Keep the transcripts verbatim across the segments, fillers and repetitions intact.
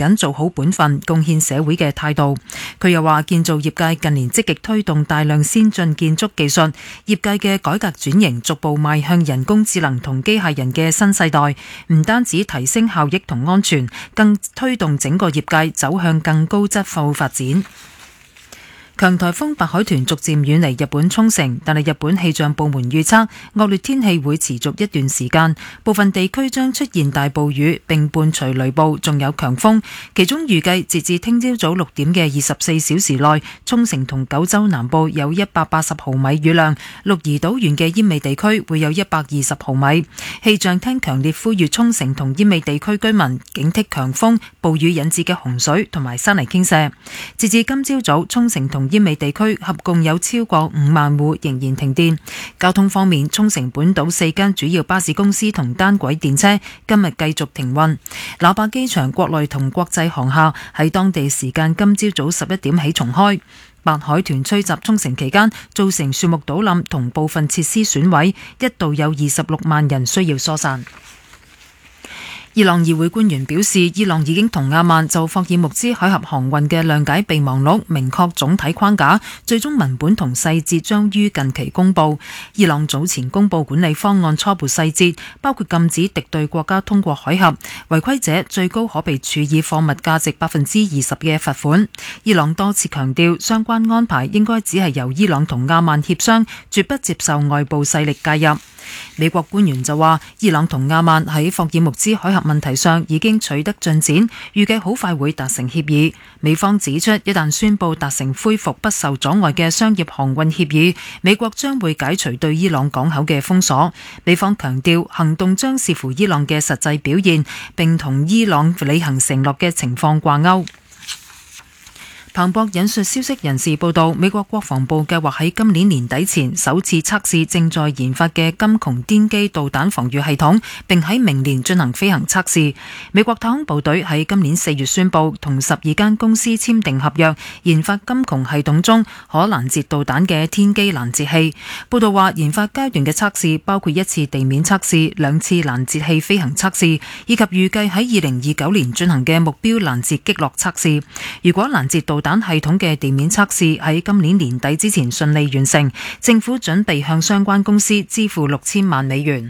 緊做好本分、貢獻社會嘅態度。佢又話，建造業界近年積極推動大量先進建築技術，業界嘅改革轉型逐步邁向人工智能同機械人嘅新世代，唔單止提升效益同安全，更推動整個業界走向更高質素發展。強颱風白海豚逐漸遠離日本沖繩，但係日本氣象部門預測惡劣天氣會持續一段時間，部分地區將出現大暴雨並伴隨雷暴，仲有強風。其中預計截至聽朝早六點嘅二十四小時內，沖繩同九州南部有一百八十毫米雨量，鹿兒島縣嘅奄美地區會有一百二十毫米。氣象廳強烈呼籲沖繩同奄美地區居民警惕強風、暴雨引致嘅洪水同埋山泥傾瀉。截至今朝早，沖繩同奄美地區合共有超過五萬戶仍然停電。交通方面，沖繩本島四間主要巴士公司同單軌電車今日繼續停運。那霸機場國內同國際航廈喺當地時間今朝早十一點起重開。白海豚吹襲沖繩期間，造成樹木倒冧同部分設施損毀，一度有二十六萬人需要疏散。伊朗議會官員表示，伊朗已經同阿曼就霍爾木茲海峽航運嘅諒解備忘錄明確總體框架，最終文本同細節將於近期公佈。伊朗早前公佈管理方案初步細節，包括禁止敵對國家通過海峽，違規者最高可被處以貨物價值百分之二十嘅罰款。伊朗多次強調，相關安排應該只係由伊朗同阿曼協商，絕不接受外部勢力介入。美國官員就話，伊朗同阿曼喺霍爾木茲海峽問題上已經取得進展，預計好快會達成協議。美方指出，一旦宣布達成恢復不受阻礙嘅商業航運協議，美國將會解除對伊朗港口嘅封鎖。美方強調，行動將視乎伊朗嘅實際表現，並同伊朗履行承諾嘅情況掛鈎。彭博引述消息人士報道，美國國防部計劃喺今年年底前首次測試正在研發嘅金窮顛機導彈防禦系統，並喺明年進行飛行測試。美國太空部隊喺今年四月宣布同十二間公司簽訂合約，研發金窮系統中可攔截導彈嘅天基攔截器。報道話，研發階段嘅測試包括一次地面測試、兩次攔截器飛行測試，以及預計喺二零二九年進行嘅目標攔截擊落測試。如果攔截導彈系統嘅地面測試喺今年年底之前順利完成，政府準備向相關公司支付六千萬美元。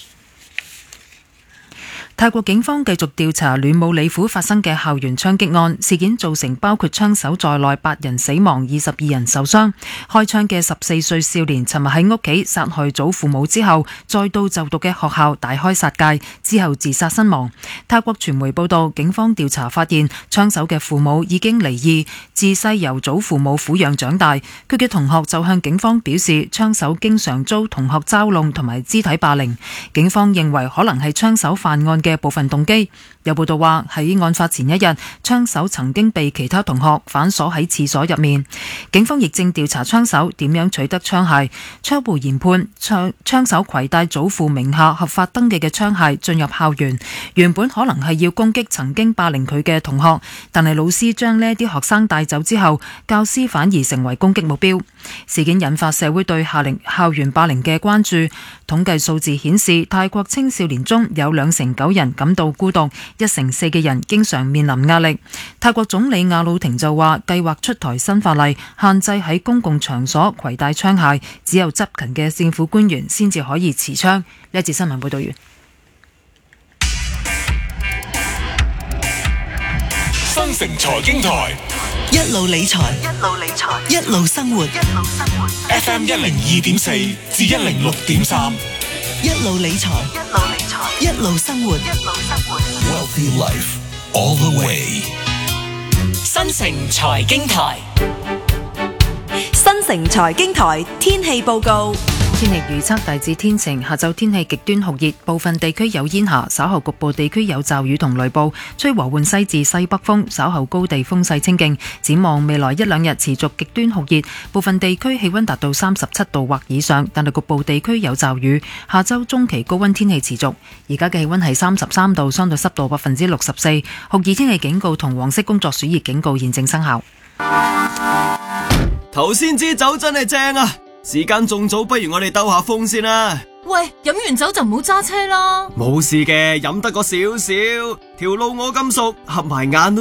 泰國警方繼續調查暖武里府發生嘅校園槍擊案，事件造成包括槍手在內八人死亡，二十二人受傷。開槍嘅十四歲少年尋日喺屋企殺害祖父母之後，再到就讀嘅學校大開殺戒，之後自殺身亡。泰國傳媒報道，警方調查發現，槍手嘅父母已經離異，自細由祖父母撫養長大。佢嘅同學就向警方表示，槍手經常遭同學嘲弄同埋肢體霸凌。警方認為可能係槍手犯案嘅部分動機。有報道話，喺案發前一日，槍手曾經被其他同學反鎖喺廁所入面。警方亦正調查槍手點樣取得槍械。初步研判，槍槍手攜帶祖父名下合法登記嘅槍械進入校園，原本可能係要攻擊曾經霸凌佢嘅同學，但係老師將呢啲學生帶走之後，教師反而成為攻擊目標。事件引發社會對校齡校園霸凌嘅關注。統計數字顯示，泰國青少年中有兩成九人感到孤獨，一成四嘅人經常面臨壓力。泰國總理亞魯廷就話，計劃出台新法例，限制喺公共場所攜帶槍械，只有執勤嘅政府官員先至可以持槍。呢一節新聞報道完。 新城財經台， 一路理財，一路理財，一路生活，一路生活。 F M 一零二點四至一零六點三， 一路理財，一路理財，一路生活，一路生活。 Wealthy life all the way。 新城財經台， 新城財經台天氣報告。 天氣預測大致天晴，下晝天氣極端酷熱，部分地區有煙霞，稍後局部地區有驟雨同雷暴，吹和緩西至西北風，稍後高地風勢清勁。展望未來一兩日持續極端酷熱，部分地區氣溫達到三十七度或以上，但係局部地區有驟雨。下週中期高溫天氣持續，而家嘅氣溫係三十三度，相對濕度百分之六十四，酷熱天氣警告同黃色工作暑熱警告現正生效。 頭先支酒真係正啊！時間仲早，不如我哋兜下風先啦。 喂，飲完酒就唔好揸車啦。 冇事嘅，飲得個少少，條路我咁熟，合埋眼都